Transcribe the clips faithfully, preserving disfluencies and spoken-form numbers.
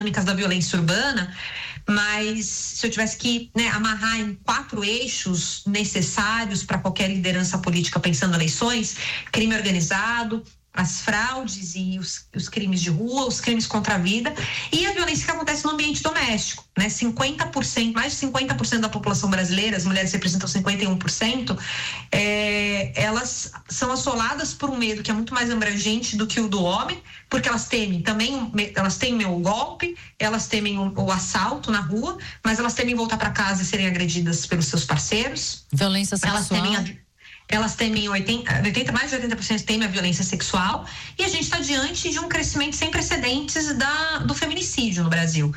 dinâmicas da violência urbana, mas se eu tivesse que, né, amarrar em quatro eixos necessários para qualquer liderança política pensando em eleições: crime organizado, as fraudes e os, os crimes de rua, os crimes contra a vida e a violência que acontece no ambiente doméstico, né? cinquenta por cento, mais de cinquenta por cento da população brasileira, as mulheres representam cinquenta e um por cento, é, elas são assoladas por um medo que é muito mais abrangente do que o do homem, porque elas temem também, elas temem o golpe, elas temem o, o assalto na rua, mas elas temem voltar para casa e serem agredidas pelos seus parceiros. Violência sexual. Elas temem a, Elas temem oitenta, oitenta, mais de oitenta por cento temem a violência sexual, e a gente está diante de um crescimento sem precedentes da, do feminicídio no Brasil.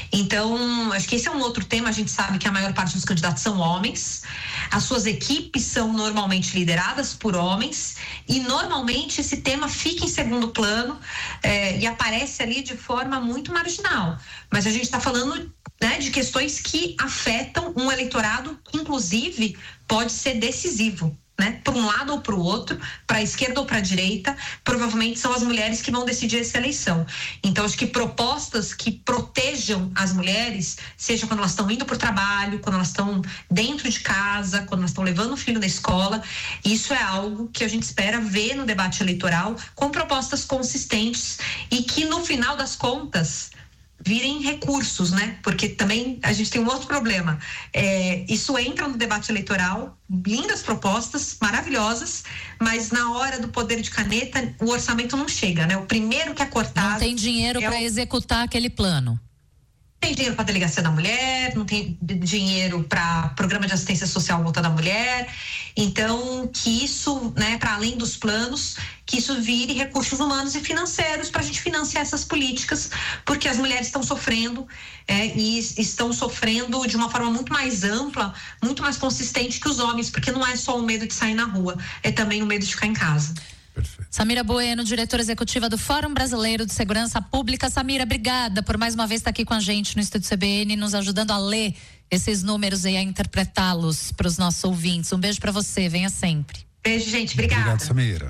Então, acho que esse é um outro tema. A gente sabe que a maior parte dos candidatos são homens, as suas equipes são normalmente lideradas por homens, e normalmente esse tema fica em segundo plano é, e aparece ali de forma muito marginal. Mas a gente está falando, né, de questões que afetam um eleitorado que, inclusive, pode ser decisivo, né? Para um lado ou para o outro, para a esquerda ou para a direita, provavelmente são as mulheres que vão decidir essa eleição. Então, acho que propostas que protejam as mulheres, seja quando elas estão indo para o trabalho, quando elas estão dentro de casa, quando elas estão levando o filho na escola, isso é algo que a gente espera ver no debate eleitoral, com propostas consistentes e que, no final das contas, virem recursos, né? Porque também a gente tem um outro problema. É, isso entra no debate eleitoral, lindas propostas, maravilhosas, mas na hora do poder de caneta, o orçamento não chega, né? O primeiro que é cortado... Não tem dinheiro é para o... executar aquele plano. Não tem dinheiro para a delegacia da mulher, não tem dinheiro para programa de assistência social voltado à mulher. Então, que isso, né, para além dos planos, que isso vire recursos humanos e financeiros para a gente financiar essas políticas, porque as mulheres estão sofrendo é, e estão sofrendo de uma forma muito mais ampla, muito mais consistente que os homens, porque não é só o medo de sair na rua, é também o medo de ficar em casa. Perfeito. Samira Bueno, diretora executiva do Fórum Brasileiro de Segurança Pública. Samira, obrigada por mais uma vez estar aqui com a gente no Estúdio C B N, nos ajudando a ler esses números e a interpretá-los para os nossos ouvintes. Um beijo para você, venha sempre. Beijo, gente, obrigada. Obrigado, Samira.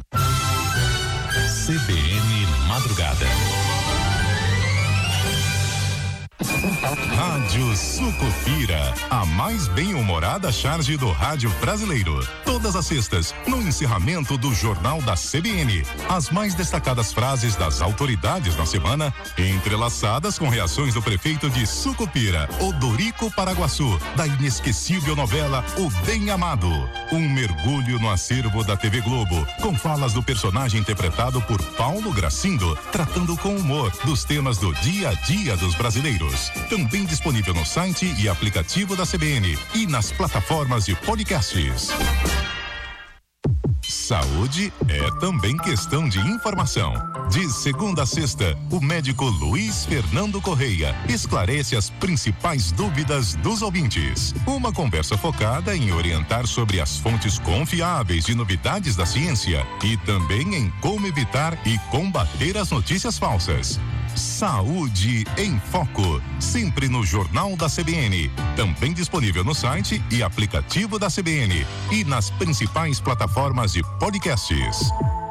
C B N Madrugada. Rádio Sucupira, a mais bem-humorada charge do rádio brasileiro. Todas as sextas, no encerramento do Jornal da C B N. As mais destacadas frases das autoridades na semana, entrelaçadas com reações do prefeito de Sucupira, Odorico Paraguaçu, da inesquecível novela O Bem Amado. Um mergulho no acervo da T V Globo, com falas do personagem interpretado por Paulo Gracindo, tratando com humor dos temas do dia a dia dos brasileiros. Também disponível no site e aplicativo da C B N e nas plataformas de podcasts. Saúde é também questão de informação. De segunda a sexta, o médico Luiz Fernando Correia esclarece as principais dúvidas dos ouvintes. Uma conversa focada em orientar sobre as fontes confiáveis de novidades da ciência e também em como evitar e combater as notícias falsas. Saúde em Foco, sempre no Jornal da C B N, também disponível no site e aplicativo da C B N e nas principais plataformas de podcasts.